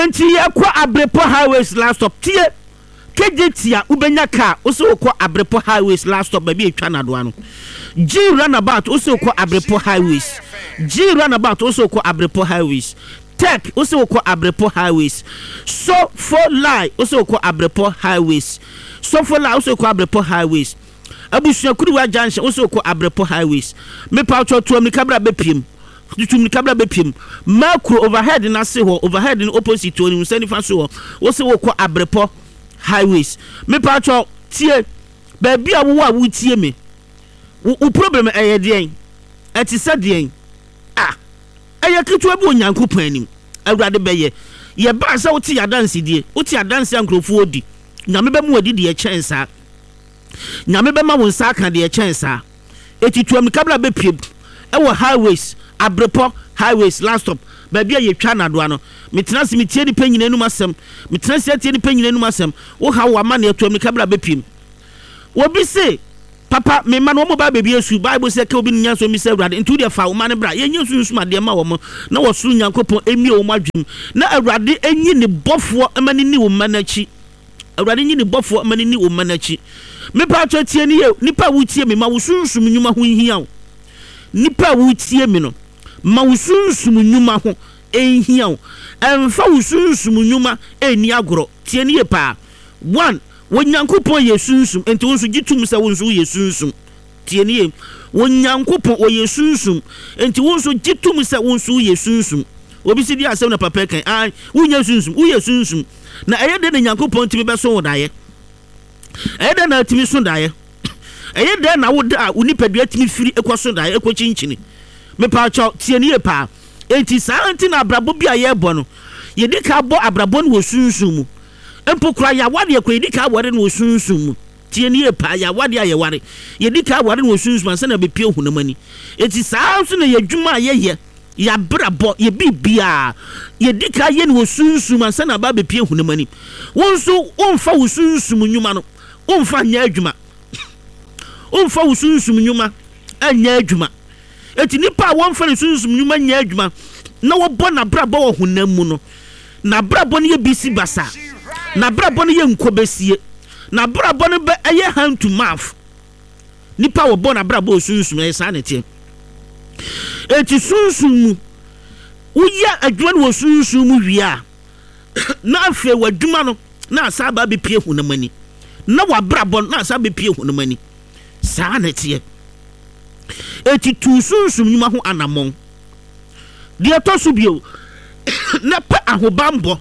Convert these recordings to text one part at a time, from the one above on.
enti yakwa Abrepo highways last stop tie kejetia ubenya car oso kwa Abrepo highways last stop baby etwa na do ano G runabout oso kwa Abrepo highways G runabout oso kwa Abrepo highways Tech oso kwa Abrepo highways so for lie oso kwa Abrepo highways so for lie oso kwa Abrepo highways Abushia Kuruwa junction oso kwa Abrepo highways me pa cho to mi kabra bepiem tutum kabla bepiem macro overhead na se ho overhead in opposite to ni sani fa so wo se wo kwa Abrepo highways me pa cho tie ba bia wo a wo tie me wo problem eye den ati sadien eye ketu abu onyankopon anim awurade beye ye ba sa wo tie adanse die wo tie adanse ankrofo odi nyame ba mu odi de chensa nyame ba ma won sa aka de chensa eti tuam kabla bepiem ewo highways Abrepo highways last stop baby ye twa na do ano metena se metie ni panyina enum asem metena se tie ni panyina enum asem wo ha wa ma na etuam kabla bepiem wo bi se papa me ma no mo ba baby esu bible se ke obi nya so mi se awurade ntu de fa wo ma ne bra ye nya sunsun ade ma wo mo na wo suru nyankopon emi wo madwum na awurade enyi ne bofo amani ni wo manachi awurade enyi ne bofo amani ni wo manachi me pa cho tie ni ye nipa wo tie me ma wo sunsun nyuma ho hia wo nipa wo tie me no ma wo sunsum nyuma ho ehia wo emfa wo sunsum nyuma eni agoro tie ne pa 1 wonyankopon ye sunsum enti wonso gitum se wonso ye sunsum tie ne wonyankopon o ye sunsum enti wonso gitum se wonso ye sunsum obi si di asem na papa kan ai wonya sunsum wo ye sunsum na eyede na nyankopon timi beso wo daye eyede na timi so daye eyede na wo da unipadua timi firi ekwaso daye ekwochinchin me pa cho tie ne pa enti sa anti na abrabo bia ye bo no ye dika bo abrabo no sunsum mu empo kura ya wade ko ye dika wade no sunsum mu tie ne pa ya wade aye ware ye dika wade no sunsum ansa na be pie hunamani enti sa so na ye dwuma ye ya brabo ye bibia ye dika ye no sunsum ansa na ba be pie hunamani wonso wonfa wo sunsum nyuma no wonfa nya adwuma wonfa wo sunsum nyuma anya adwuma eti nipa wonfa ne sunsum nyuma nya adwuma na wo bo na brabo wo honam mu no na brabo ne ye bisi basa na brabo ne ye nkobesie na brabo ne be eye hand to mouth nipa wo bo na brabo sunsum e sa ne tie eti sunsum mu uya adwuma no sunsum mu wia na afi wadwuma no na asa ba be pie honamani na wa brabo na asa be pie honamani sa ne tie eti tu sunsum nyuma ho anamon de atoso bio na pa ahobambo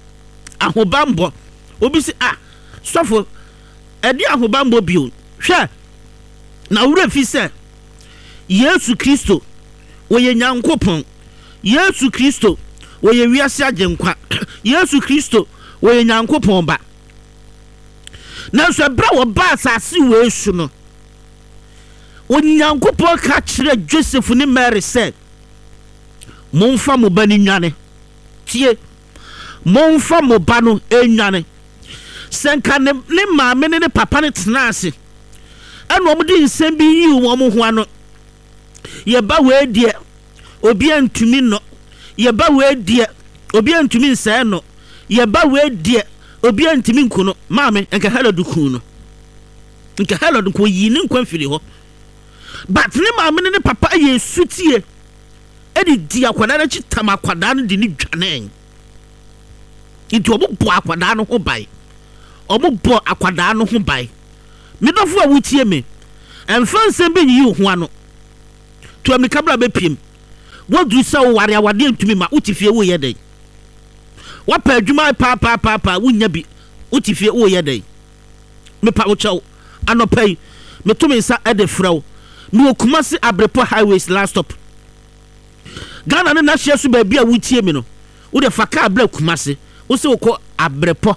obi si sofo edi ahobambo bio hwe na wura fi se Yesu Kristo oye nyankopon Yesu Kristo oye wiase agenkwa Yesu Kristo oye nyankopon ba na so bra wo ba asase we su no onyankopon ka kire Joseph ni Mary said monfa mo bani nwane tie monfa mo ba no enwane senka ne maame ne papa ne tenase eno omde nsem bi yi wo mo ho ano ye ba we die obi antumi no ye ba we die obi antumi nsa no ye ba we die obi antumi nkuno maame enka heladu kun no enka heladu ko yi ne nkwanfiri ho but ne maame ne papa ye sutie edi di akwada na chitam akwada no di ni dwane nti obo akwada no ho bai obo akwada no ho bai me dofo a wutie me emfansem be yi ho ano to me kabla be piem wodu se wo ware awade ntumi ma utifie wo ye dai wapa adwuma pa wunya bi utifie wo ye dai me pa wo chaw anopai me to me sa ede fraw me okumasi Abrepo highways last stop Ghana na hye so ba bia wutie me no wo de faka abla kumase wo se wo ko Abrepo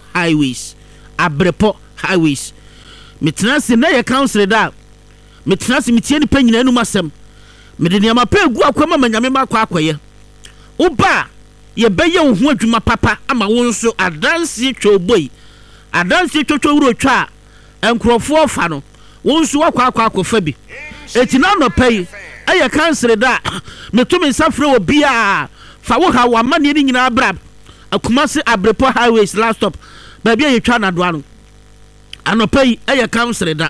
highways metenase na ye council da metenase metie ni panyina enu masem me de niam pa egu akwama manyame makwa akoye wo ba ye beye wo ho adwuma papa ama wo nso adanse twoboi adanse twotwo twa enkrofo fa no wo nso wakwa akofa bi etina no pai aye council da me to me safre wo bia fa wo ha wa mane ni nyina bra Akumasi Abrepo Highways last stop baabi a yɛtwa na doa no anopa yi ɛyɛ council da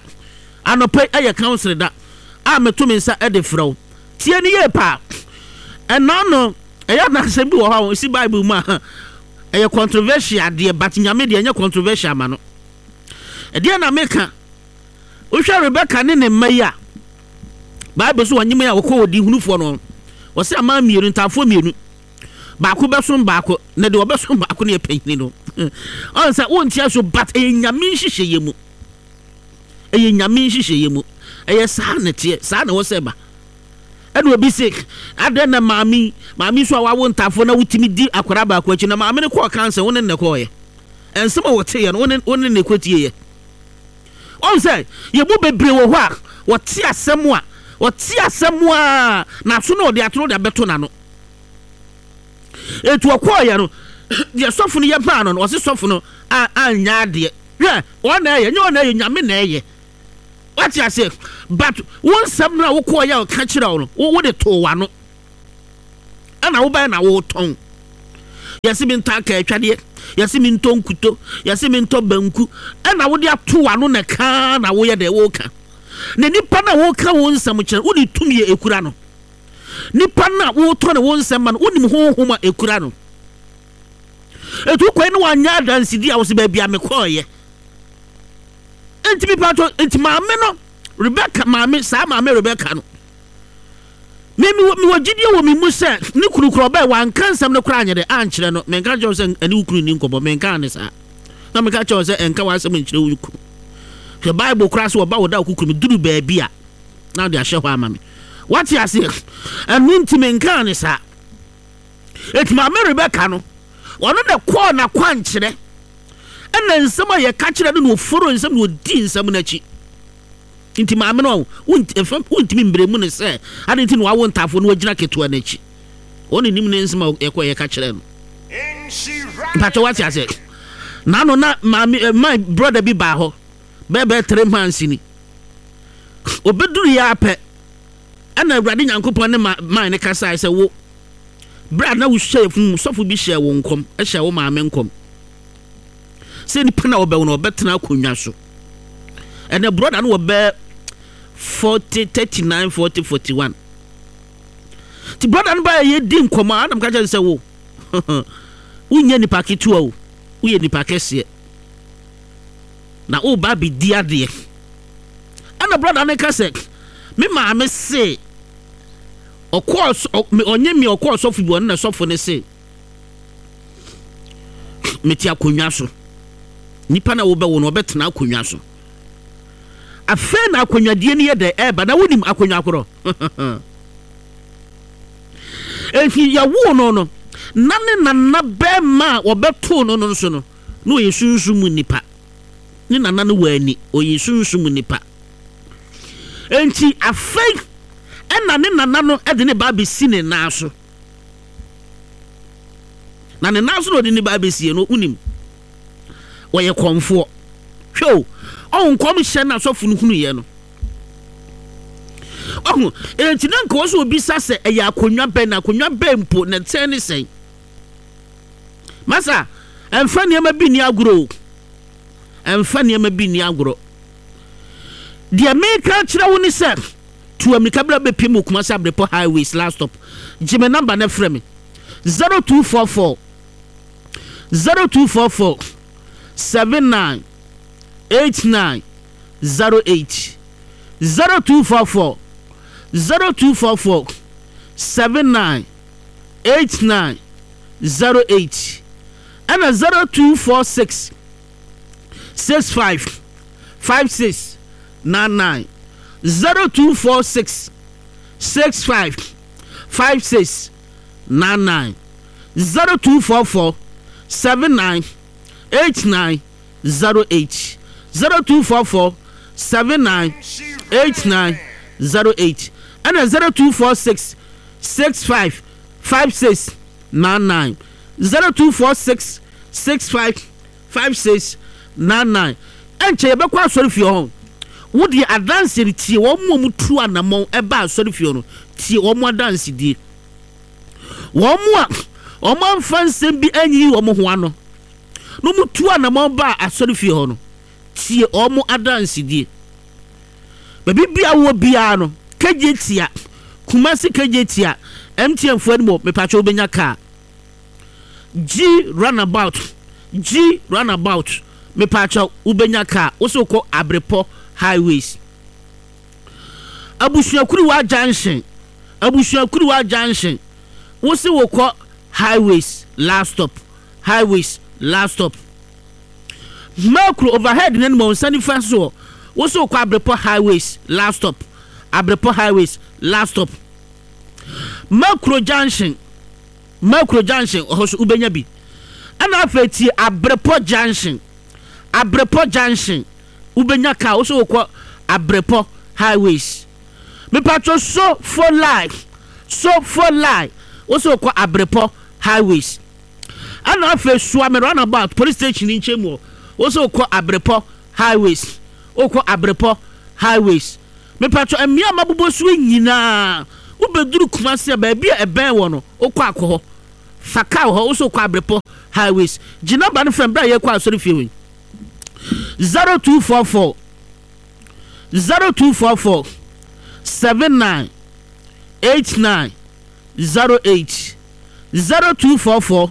a meto me nsa ɛde frɛw tie ne yɛ pa ɛna no ɛyɛ na asɛm bi wɔ hɔ a si Bible mu a ɛyɛ controversial deɛ but nyame deɛ ɛnyɛ controversial ma no ɛdeɛ na meka wohwɛ Rebecca ne ne mma yi a Bible so wanyem a wɔkɔ wɔ di hunufoɔ no wɔsɛ ama mmienu ntafoɔ mmienu baako bɛsom baako na de wɔbɛsom baako ne yɛpɛnyini no ɔn sɛ wontia so but ɛyɛ nyame nhyehyɛeɛ mu ɛyɛ saa ne teɛ saa na wɔsɛ ba ɛna obi se adɛ na maami so a wawo ntafoɔ na wotimi di akwara baako akyi na maami ne kɔɔ kansa wo ne ne kɔɔyɛ ɛnsɛm a wɔteɛ no wo ne ne kɔtieɛ ɔn sɛ yɛmu bebree wɔ hɔ a wɔte asɛm a na so na ɔde atoro de abɛto na no etu ɔkɔɔyɛ no deɛ sɔfo no yɛ paa no ɔse sɔfo no anya adeɛ hwɛ ɔna ɛyɛ nyɛ ɔna ɛyɛ nyame na ɛyɛ wate ase but wo nsɛm no a wokɔɔyɛ a ɔka kyerɛ wo no wode too wa no ɛna wobɛyɛ na wotɔn yɛse mi ntɔ aka atwadeɛ yɛse mi ntɔ nkuto yɛse mi ntɔ banku ɛna wode ato wa no na kaa na woyɛ deɛ woka na nipa na woka wo nsɛm kyerɛ wode tumi yɛ ekura no nipa na wotɔ ne wo nsɛm ma no wonim honhom a ekura no etu kwan no wanya adansidi a wo se ba bia me kɔɔyɛ enti pato enti maame no Rebecca maame Rebecca no me wagidie wɔ me mu sɛ ne kurukuru ɔbɛ wanka nsɛm no kora anyɛ de ankyerɛ no menka kyerɛ sɛ ani wukuru ni nkɔbɔ menka ne saa na menka kyerɛ sɛ enka wasɛm nkyerɛ wo kuru hwɛ Bible kora so ɔba wo da okukuru me duru baabi a na de ahyɛ hɔ ama me wate ase ɛno nti menka ne saa enti maame Rebecca no ɔno de kɔɔ na kwankyerɛ ɛna nsɛm a yɛka kyerɛ no na oforo nsɛm na odi nsɛm no akyi nti maame no wontimi mbrɛmu ne sɛ ade nti na wawo ntafo no wagyina ketewa no akyi ɔne nim ne nsɛm a yɛka kyerɛ no mpatɛ wate ase na no na my brother bi baa hɔ bɛbɛ 3 months ni obɛduru yɛ apɛ ɛna Awurade Nyankopɔn ne man ne kasae sɛ wo bra na wo hyɛ fun sɔfo bi hyɛ wo nkɔm ɛhyɛ wo maame nkɔm sɛ nipa na wɔbɛwo no wɔbɛtena akonnwa so ɛna brother no wɔbɛ 40 39 40 41 ti brother no ba yɛ di nkɔm a adam ka kyerɛ sɛ wo wonya nipa ketewa wo woyɛ nipa kɛseɛ na wo ba bi di adeɛ ɛna brother no ka sɛ me maame se onye mi okọ sọfo bi na sọfo ne se meti akonnwa so nipa na wo be wo no obetena akonnwa so afa na akonnwa die ne ye de eba na wonim akonnwa koro enfi ya wo no na be ma obeto no so no no yesunsumu nipa ni nana no wani o yesunsumu nipa enti afa ɛna ne nana no ɛde ne ba bɛsi ne nan so na ne nan so no de ne ba bɛsie no unim wɔyɛ kɔmfoɔ hwɛ o nkɔm hyɛ na sɔfo no hunu yɛ no enti na nka wɔ so obi sa sɛ ɛyɛ akonnwa bɛn na akonnwa bɛn mpo na tɛn ne sɛn masa ɛmfa nneɛma bi ni agorɔ deɛ meka kyerɛ wo ne sɛ to amikabla be pimu Kumasi Abrepo Highways last stop jime number na frame 0244 79 89 08 0244 79 89 08 and 0246 65 56 99 0246 65 56 99 0244 79 89 08 0244 79 89 08 and 0246 65 56 99 0246 65 56 99 and chebekwa asori fi ho wo di advance tie wo mu tu anamon eba asori fi no tie wo mu advance die wo mu a omo fansem bi anyi omo ho ano no mutu anamon ba asori fie ho no tie omo adansidie baby bia wo bia no kajetia kumasi kajetia MTN fo animo me pacho benya ka G runabout me pacho ubenya ka oso ko Abrepo highways Abusuakuriwa junction wosi wo ko highways last stop macro overhead nen mo sani faso wosi wo ko Abrepo highways last stop macro junction ohoso ubenya bi ana afeti Abrepo junction ubenya ka wosi wo ko Abrepo highways me patro so for life also ko Abrepo highways ana afa so me run about police station in Chemo also ko Abrepo highways me patro emia mabobo so nyina wo beduru Kumasi ba bia eben wo no okọ akọ faka ho also ko Abrepo highways gina ba no frem bra ye ko asori fie 0244 79 89 08 0244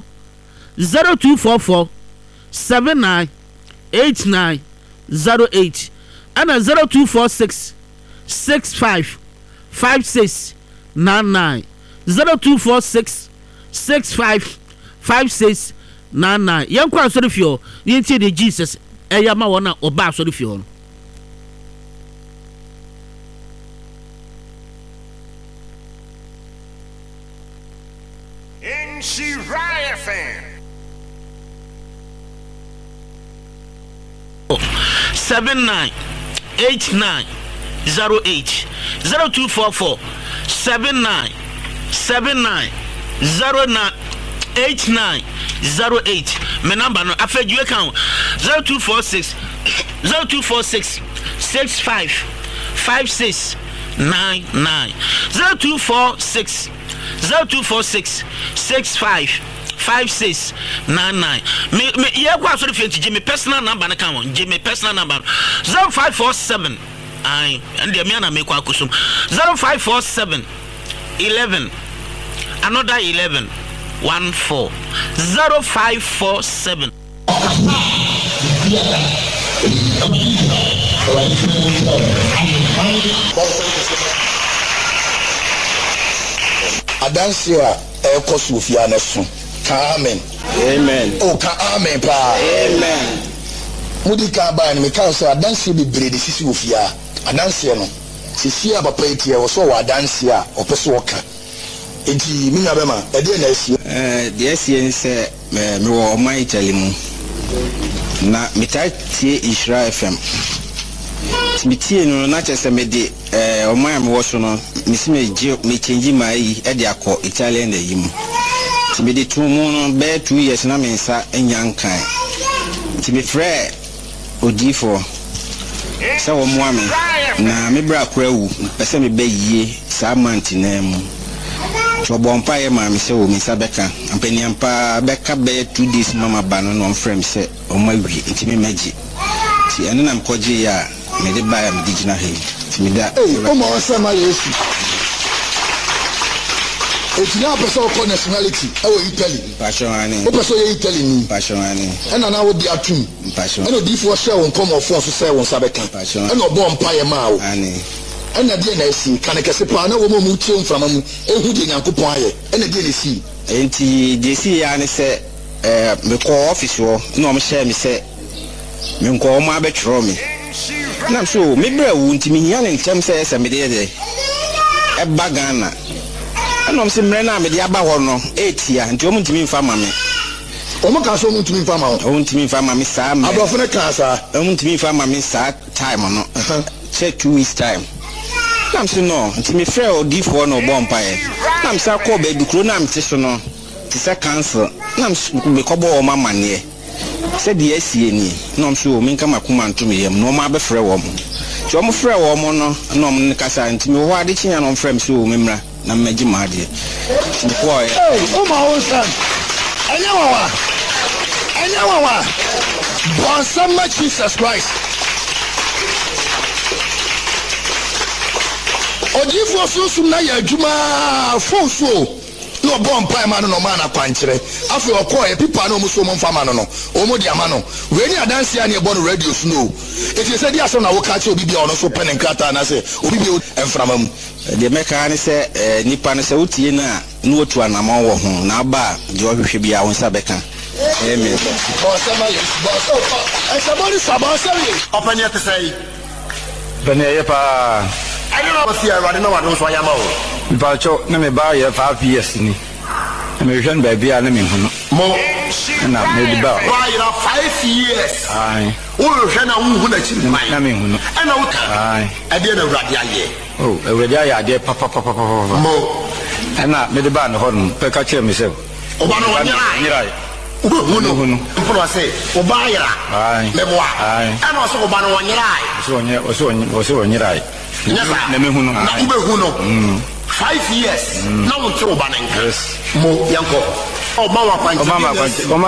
79 89 08 and 0246 65 56 99 0246 65 56 99 yankwa asori fio yenti de Jesus eyama wona oba asori fio. Shiraya fan 79 89 08 0244 79 09 89 08 my number no after you account 0246 65 56 99 0246 65 56 99 me ye kwa so reference je me personal number na kan won je me personal number 0547 I and me na me kwa kusum 0547 11 another 11 14 0547 Adansia eko Sofia na so. Amen. Oh ka amen pa. Amen. Mudi ka ba ni me ka so adansia bebre de sisi Sofia. Adansia no. Sisi papa etie wo so wa adansia opeso woka. Enti mi nya be ma e de na asie. De asie nse me wo mai Italy mu. Na mitatie Israel FM. Mitie no na chese me de o mai me wo so no misime je me change mai e de akọ Italian da yimu. Me de tumu no be 2 years na me nsa enyankan. Ti be frɛ odifo sɛ wo mo ame na me bra kora wu pɛsɛ me be yie sa manti na mu. So bompa ye ma me sɛ wo me nsa bɛka ampaniampa bɛka be 2 days mama ba no no frɛ me sɛ o ma wi nti me magi. Ti ɛno na mkɔgye ya me de ba ya me digina he. Ti me da o ma wasa ma Yesu. It's now person called nationality. Italy. Passionani. O person Italy ni. Passionani. And na wo di atum. Passion. And di for share won come of so say won sabeka. Passion. And obo empire ma wo. Ani. And na dey na si kan kese pa na wo mu tie mframa mu. Ehu di Nyankopon aye. And na dey na si. Enti DC ya ne se me call office wo na o share me se me nko ma be twro me. Na so me bra wu ntimi hia ne ntem se me dey dey. E bagana. Anom se mre na me de aba ho no etia nti o muntimi mfa ma me o mo ka so muntimi mfa ma o muntimi mfa ma me saa me abofo ne ka saa o muntimi mfa ma me saa time no check 2 weeks time nam se no nti me frɛ odifo no bompa ye nam sa ko ba dukro nam te so no ti sa cancel nam me kobo o mama ne se de asie ni nam so o me nka makoma nto me yam no ma be frɛ wo mo ti o mo frɛ wo mo no no mo kasa nti me ho ade chinya no frɛ me so o memra na magi maade. Oh my own son. Enyawawa. Bonsama Jesus Christ. Ojifo susum na ya adwuma foso. No bomb pie man no man akwankyere. Afi okoye pipa na omuso mo mfama no. Omo di ama no. We ni adanse ya na ebo no radio snow. If you say dia so na wo ka che obi bia ono so pen nkata na say obi bia emframa mu. De meka ne se nipa ne se utie na no otu anama wo ho na ba de ohwehwe bia wo nsa beka. Amen. Bonsama yes. Somebody sabasari. Open your to say. Bene pa. I don't know what you are running over so I am out. Bacho na me ba ye 5 years ni. Me hwen ba bia na me hu no. Mo na me di ba. Why you 5 years? Ai. O hwe na hu na chi mai. Na me hu no. E na wuka. Ai. E de na urade aye. Oh, urade aye ade papa. Mo. Na me di ba no ho no. Pe ka che me se. Oba no nyira. Hunu. Mpono say oba yira. Ai. Meboa. Ai. E na so oba no nyira. So nyira. Na me hu no. Na ube hu no. 5 years. Na wo tro oba nenka. Yes. Mo yanko. O ma wa kwanti.